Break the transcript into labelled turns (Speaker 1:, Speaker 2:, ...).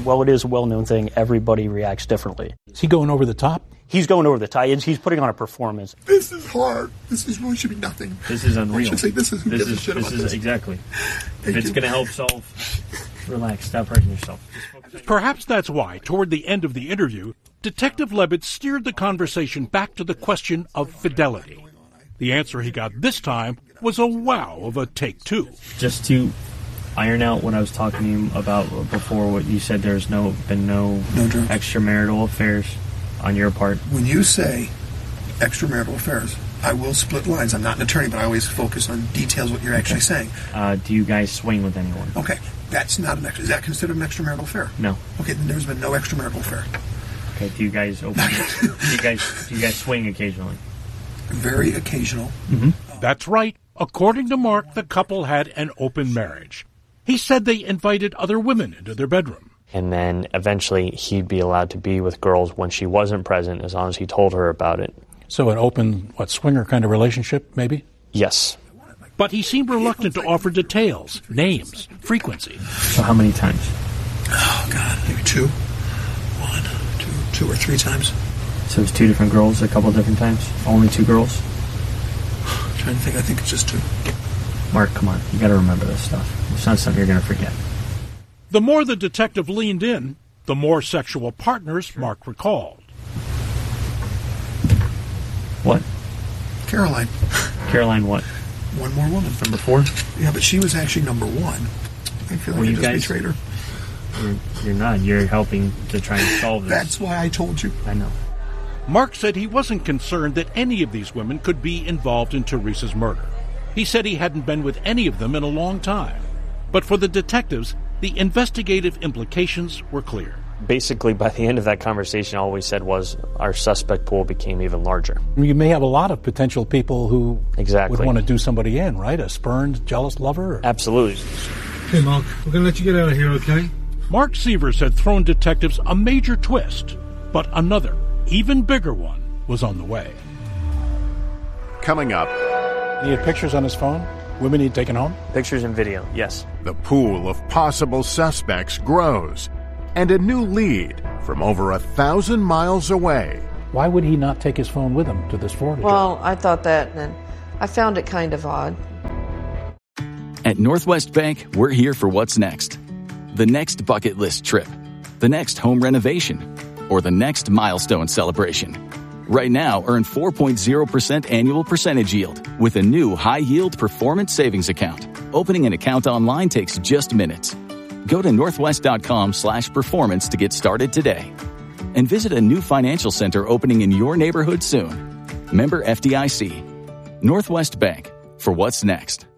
Speaker 1: Well, it is a well-known thing. Everybody reacts differently.
Speaker 2: Is he going over the top?
Speaker 1: He's going over the top. He's putting on a performance.
Speaker 3: This is hard. Really should be nothing.
Speaker 4: This is unreal.
Speaker 3: I should say this is who gives a shit about this.
Speaker 4: Exactly. If it's going to help solve, relax. Stop hurting yourself.
Speaker 2: Perhaps that's why, toward the end of the interview, Detective Levitt steered the conversation back to the question of fidelity. The answer he got this time was a wow of a take two.
Speaker 4: Just to iron out what I was talking to you about before, what you said, there's been no extramarital affairs on your part.
Speaker 3: When you say extramarital affairs, I will split lines. I'm not an attorney, but I always focus on details, what you're actually saying.
Speaker 4: Do you guys swing with anyone?
Speaker 3: Okay, that's not an extra. Is that considered an extramarital affair?
Speaker 4: No.
Speaker 3: Okay, then there's been no extramarital affair.
Speaker 4: Okay, do you guys do you guys swing occasionally?
Speaker 3: Very occasional.
Speaker 2: Mm-hmm. That's right. According to Mark, the couple had an open marriage. He said they invited other women into their bedroom.
Speaker 5: And then eventually he'd be allowed to be with girls when she wasn't present, as long as he told her about it.
Speaker 2: So an open, swinger kind of relationship, maybe?
Speaker 5: Yes.
Speaker 2: But he seemed reluctant to offer details, names, frequency.
Speaker 4: So how many times?
Speaker 3: Oh, God, maybe two or three times.
Speaker 4: So it's two different girls a couple different times? Only two girls?
Speaker 3: I'm trying to think. I think it's just two.
Speaker 4: Mark, come on. You got to remember this stuff. It's not something you're going to forget.
Speaker 2: The more the detective leaned in, the more sexual partners Mark recalled.
Speaker 4: What?
Speaker 3: Caroline.
Speaker 4: Caroline what?
Speaker 3: One more woman.
Speaker 4: Number 4?
Speaker 3: Yeah, but she was actually number 1. I feel like I just betrayed her.
Speaker 4: You're not. You're helping to try and solve this.
Speaker 3: That's why I told you.
Speaker 4: I know.
Speaker 2: Mark said he wasn't concerned that any of these women could be involved in Teresa's murder. He said he hadn't been with any of them in a long time. But for the detectives, the investigative implications were clear.
Speaker 5: Basically, by the end of that conversation, all we said was our suspect pool became even larger.
Speaker 2: You may have a lot of potential people who
Speaker 5: would
Speaker 2: want to do somebody in, right? A spurned, jealous lover?
Speaker 5: Absolutely.
Speaker 6: Hey, Mark, we're going to let you get out of here, okay?
Speaker 2: Mark Sievers had thrown detectives a major twist, but another, even bigger one, was on the way.
Speaker 7: Coming up.
Speaker 2: He had pictures on his phone? Women he'd taken home?
Speaker 5: Pictures and video, yes.
Speaker 7: The pool of possible suspects grows, and a new lead from over 1,000 miles away.
Speaker 2: Why would he not take his phone with him to this Florida
Speaker 8: trip? I thought that, and I found it kind of odd.
Speaker 9: At Northwest Bank, we're here for what's next. The next bucket list trip, the next home renovation, or the next milestone celebration. Right now, earn 4.0% annual percentage yield with a new high-yield performance savings account. Opening an account online takes just minutes. Go to northwest.com/performance to get started today. And visit a new financial center opening in your neighborhood soon. Member FDIC. Northwest Bank, for what's next.